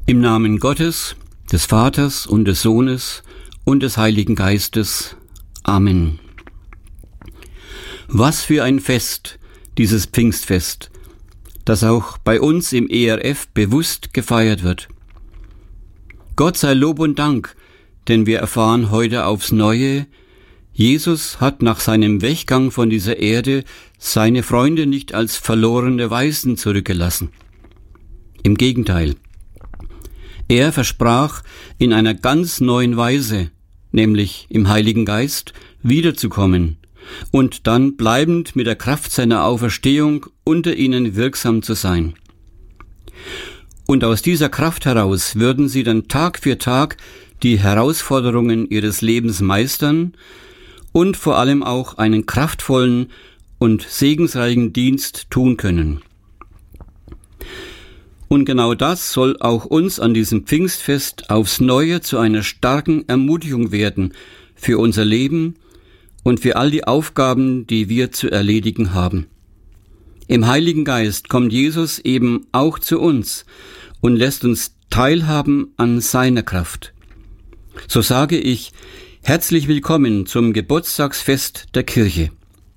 Im Namen Gottes, des Vaters und des Sohnes und des Heiligen Geistes. Amen. Was für ein Fest, dieses Pfingstfest, das auch bei uns im ERF bewusst gefeiert wird. Gott sei Lob und Dank, denn wir erfahren heute aufs Neue, Jesus hat nach seinem Weggang von dieser Erde seine Freunde nicht als verlorene Waisen zurückgelassen. Im Gegenteil. Er versprach in einer ganz neuen Weise, nämlich im Heiligen Geist, wiederzukommen und dann bleibend mit der Kraft seiner Auferstehung unter ihnen wirksam zu sein. Und aus dieser Kraft heraus würden sie dann Tag für Tag die Herausforderungen ihres Lebens meistern und vor allem auch einen kraftvollen und segensreichen Dienst tun können. Und genau das soll auch uns an diesem Pfingstfest aufs Neue zu einer starken Ermutigung werden für unser Leben und für all die Aufgaben, die wir zu erledigen haben. Im Heiligen Geist kommt Jesus eben auch zu uns und lässt uns teilhaben an seiner Kraft. So sage ich, herzlich willkommen zum Geburtstagsfest der Kirche.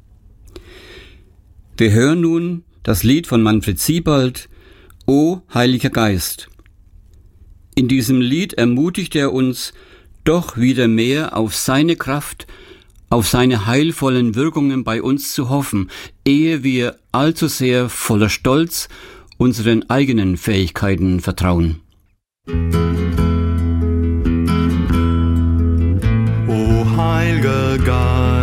Wir hören nun das Lied von Manfred Siebald, O Heiliger Geist. In diesem Lied ermutigt er uns, doch wieder mehr auf seine Kraft, auf seine heilvollen Wirkungen bei uns zu hoffen, ehe wir allzu sehr voller Stolz unseren eigenen Fähigkeiten vertrauen. O Heiliger Geist,